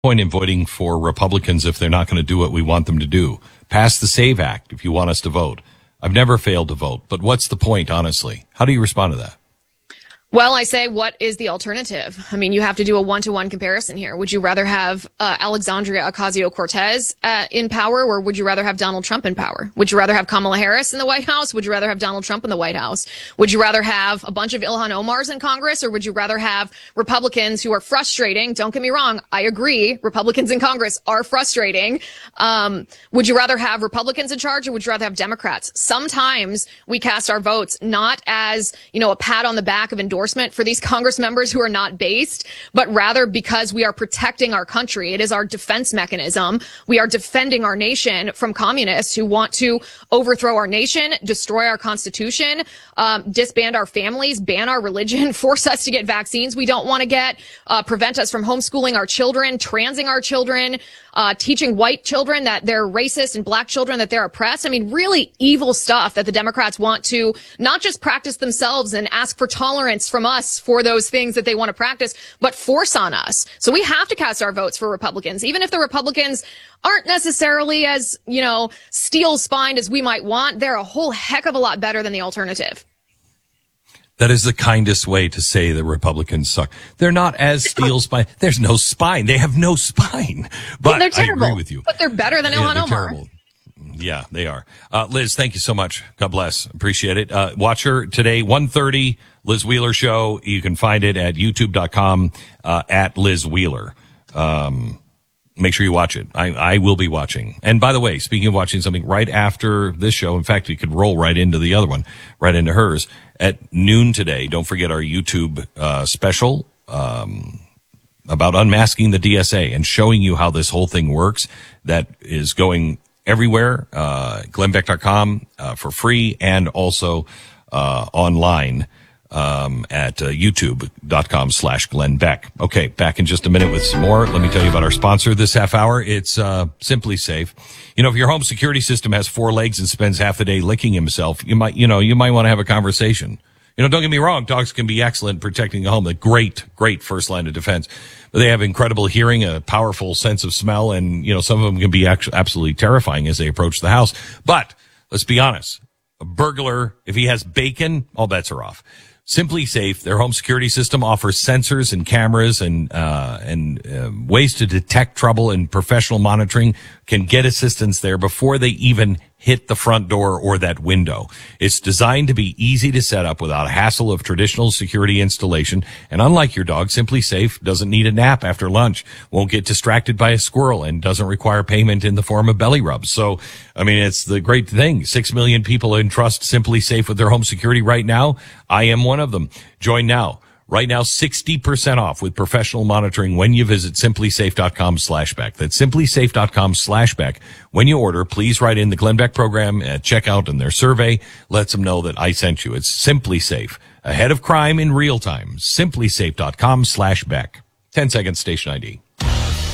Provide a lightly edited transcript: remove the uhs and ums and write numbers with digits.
Point in voting for Republicans if they're not going to do what we want them to do. Pass the SAVE Act if you want us to vote. I've never failed to vote, but what's the point, honestly? How do you respond to that? Well, I say, what is the alternative? I mean, you have to do a one-to-one comparison here. Would you rather have Alexandria Ocasio-Cortez in power, or would you rather have Donald Trump in power? Would you rather have Kamala Harris in the White House? Would you rather have Donald Trump in the White House? Would you rather have a bunch of Ilhan Omars in Congress, or would you rather have Republicans who are frustrating? Don't get me wrong. I agree. Republicans in Congress are frustrating. Would you rather have Republicans in charge, or would you rather have Democrats? Sometimes we cast our votes not as, a pat on the back of endorsement for these Congress members who are not based, but rather because we are protecting our country. It is our defense mechanism. We are defending our nation from communists who want to overthrow our nation, destroy our Constitution, disband our families, ban our religion, force us to get vaccines we don't want to get, prevent us from homeschooling our children, transing our children, teaching white children that they're racist and black children that they're oppressed. I mean, really evil stuff that the Democrats want to not just practice themselves and ask for tolerance from us for those things that they want to practice, but force on us. So we have to cast our votes for Republicans, even if the Republicans aren't necessarily as, steel-spined as we might want. They're a whole heck of a lot better than the alternative. That is the kindest way to say the Republicans suck. They're not as steel-spine. There's no spine. They have no spine. But they're terrible, I agree with you. But they're better than Ilhan Omar. Terrible. Yeah, they are. Liz, thank you so much. God bless. Appreciate it. Watch her today, 1:30, Liz Wheeler Show. You can find it at youtube.com, at Liz Wheeler. Make sure you watch it. I will be watching. And by the way, speaking of watching something right after this show, in fact, you could roll right into the other one, right into hers. At noon today, don't forget our YouTube special about unmasking the DSA and showing you how this whole thing works. That is going everywhere, glennbeck.com for free, and also online at youtube.com/glennbeck. Okay, back in just a minute with some more. Let me tell you about our sponsor this half hour. It's Simply Safe. If your home security system has four legs and spends half the day licking himself, you might want to have a conversation. Don't get me wrong, dogs can be excellent protecting the home. A great first line of defense. But they have incredible hearing, a powerful sense of smell, and, some of them can be absolutely terrifying as they approach the house. But let's be honest. A burglar, if he has bacon, all bets are off. Simply Safe, their home security system, offers sensors and cameras and ways to detect trouble, and professional monitoring can get assistance there before they even hit the front door or that window. It's designed to be easy to set up without a hassle of traditional security installation. And unlike your dog, Simply Safe doesn't need a nap after lunch, won't get distracted by a squirrel, and doesn't require payment in the form of belly rubs. So, it's the great thing. 6 million people entrust Simply Safe with their home security right now. I am one of them. Join now. Right now, 60% off with professional monitoring when you visit simplysafe.com/Beck. That's simplysafe.com/Beck. When you order, please write in the Glenn Beck program at checkout, and their survey lets them know that I sent you. It's Simply Safe. Ahead of crime in real time. Simplysafe.com/Beck. 10 seconds, station ID.